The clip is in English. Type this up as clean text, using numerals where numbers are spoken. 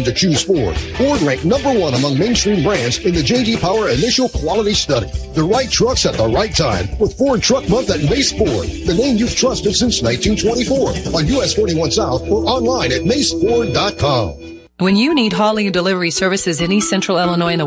to choose Ford. Ford ranked #1 among mainstream brands in the J.D. Power Initial Quality Study. The right trucks at the right time with Ford Truck Month at Mace Ford, the name you've trusted since 1924. On US 41 South or online at maceford.com. When you need hauling and delivery services in East Central Illinois and the